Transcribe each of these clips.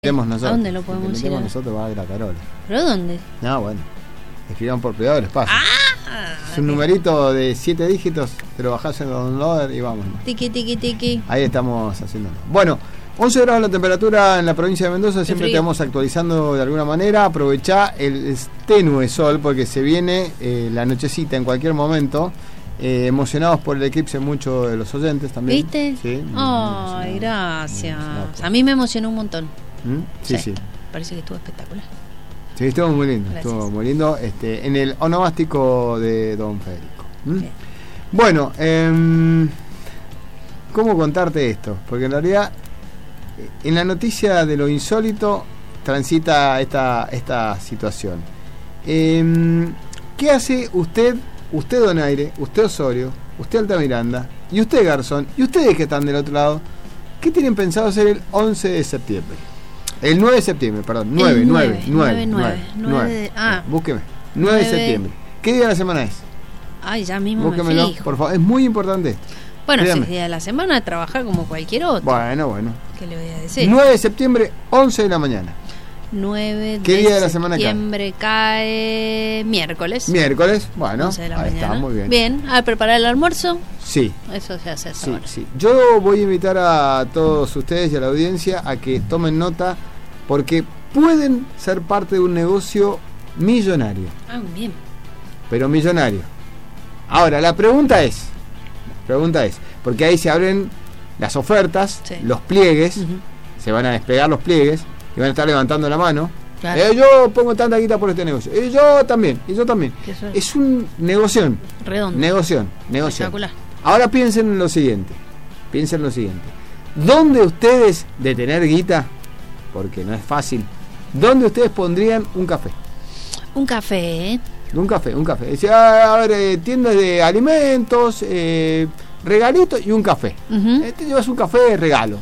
Nosotros. ¿A dónde lo podemos ir? Nosotros va a la Carola. ¿Pero dónde? No, bueno. Escriban por privado del espacio. Es un numerito de 7 dígitos, te lo bajás en el downloader y vamos. Tiki, tiki, tiki. Ahí estamos haciéndolo. Bueno, 11 grados la temperatura en la provincia de Mendoza. Siempre te vamos actualizando de alguna manera. Aprovechá el tenue sol porque se viene la nochecita en cualquier momento. Emocionados por el eclipse muchos de los oyentes también. ¿Viste? Sí. Ay, gracias. A mí me emocionó un montón. Sí. Parece que estuvo espectacular. Sí, estuvo muy lindo. Gracias. Estuvo muy lindo en el onomástico de Don Federico. Bueno, ¿cómo contarte esto? Porque en realidad en la noticia de lo insólito transita esta situación. ¿Qué hace usted Donaire, usted Osorio, usted Altamiranda y usted Garzón y ustedes que están del otro lado? ¿Qué tienen pensado hacer el 11 de septiembre? El 9 de septiembre, perdón. 9. Búsqueme. 9 de septiembre. ¿Qué día de la semana es? Ay, ya mismo Búsquemelo, me fijo. por favor. Es muy importante esto. Bueno, si es día de la semana, trabajar como cualquier otro. Bueno. ¿Qué le voy a decir? 9 de septiembre, 11 de la mañana. 9 ¿Qué de día de la semana septiembre cae miércoles. Miércoles, bueno, 11 de la ahí mañana. está, muy bien. Bien, a preparar el almuerzo. Sí. Eso se hace ahora. Sí. Yo voy a invitar a todos ustedes y a la audiencia a que tomen nota porque pueden ser parte de un negocio millonario. Bien. Pero millonario. Ahora, la pregunta es, porque ahí se abren las ofertas, los pliegues, se van a desplegar los pliegues y van a estar levantando la mano. Claro. Yo pongo tanta guita por este negocio. Y yo también. Es un negocio. Redondo. Negocio. Espectacular. Ahora piensen en lo siguiente. ¿Dónde ustedes, de tener guita, porque no es fácil, dónde ustedes pondrían un café? Un café, Un café. Decía, a ver, tiendas de alimentos, regalitos y un café. Te llevas un de regalo.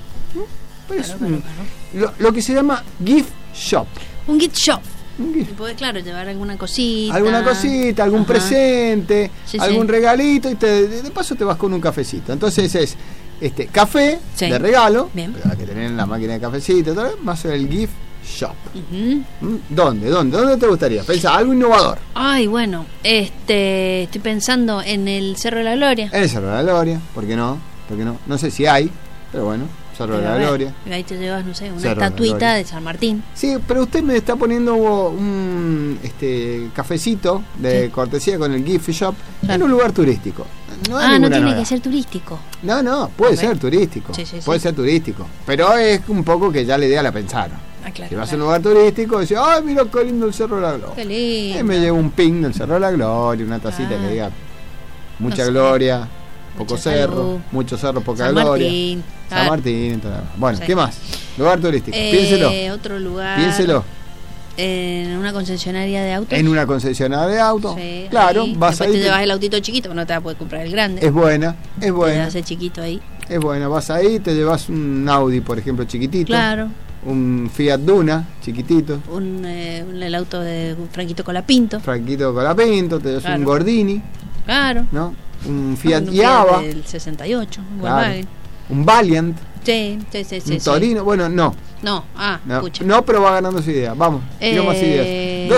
Claro. Lo que se llama gift shop. Un gift shop. Y podés, claro, llevar alguna cosita. Algún presente, Sí, algún regalito y de paso te vas con un cafecito. Entonces es café de regalo, pero hay que tener en la máquina de cafecito, más el gift shop. ¿Dónde te gustaría? Pensá, algo innovador. Ay, bueno, estoy pensando en el Cerro de la Gloria. En el Cerro de la Gloria, ¿por qué no? No sé si hay, pero bueno, Cerro de la Gloria. Ahí te llevas, no sé, una Cerro estatuita de San Martín. Sí, pero usted me está poniendo un cafecito de cortesía con el gift shop en un lugar turístico. No tiene que ser turístico. No, puede ser turístico. Puede ser turístico. Pero es un poco que ya la idea la pensaron. Claro, si vas a un lugar turístico, decís, ay, mira qué lindo el Cerro de la Gloria. Qué lindo. Y me llevo un pin del Cerro de la Gloria, una tacita que diga mucha gloria, poco cerro, mucho cerro, poca San gloria. Martín. San Martín. Bueno, ¿qué más? Lugar turístico. Piénselo. Otro lugar. Piénselo. En una concesionaria de autos. En una concesionaria de autos. Sí, claro, ahí. vas después ahí. te llevas el autito chiquito, no te vas a poder comprar el grande. Es buena. Te llevas el chiquito ahí. Es buena, vas ahí, te llevas un Audi, por ejemplo, chiquitito. Claro. Un Fiat Duna, chiquitito. El auto de Franquito Colapinto. Te llevas un Gordini. Claro. ¿No? Un Fiat Java. Del 68, un claro. Volkswagen. Un Valiant. Sí. Un Torino. Bueno, no. Escucha. No, pero va ganando su idea. Vamos, quiero más ideas.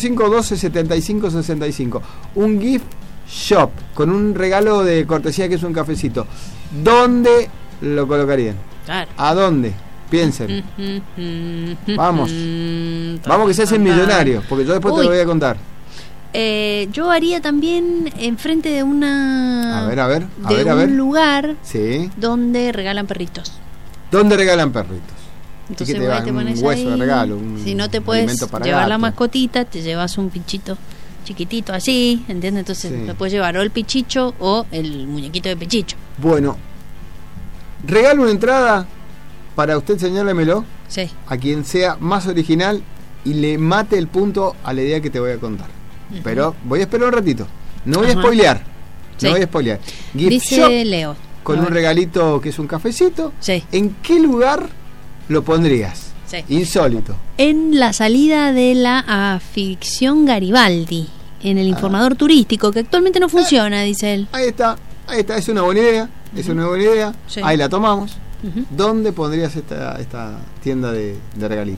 2615-1275-65. Un gift shop con un regalo de cortesía que es un cafecito. ¿Dónde lo colocarían? Claro. ¿A dónde? Piensen. Vamos que se hacen millonarios, porque yo después te lo voy a contar. Yo haría también enfrente de una... A ver. un lugar donde regalan perritos. ¿Dónde regalan perritos? Entonces te te pones un hueso ahí, de regalo, si no te puedes para llevar gato. la mascotita, te llevas un pinchito chiquitito así, ¿entiendes? Entonces te puedes llevar o el pichicho o el muñequito de pichicho. Bueno, regalo una entrada para usted, señálemelo, a quien sea más original y le mate el punto a la idea que te voy a contar. Pero voy a esperar un ratito. No voy a spoilear. Gift Dice shop Leo. con un regalito que es un cafecito. ¿En qué lugar lo pondrías? Insólito. En la salida de la afición Garibaldi, en el informador turístico, que actualmente no funciona, dice él. Ahí está, es una buena idea. Ahí la tomamos. ¿Dónde pondrías esta tienda de regalitos?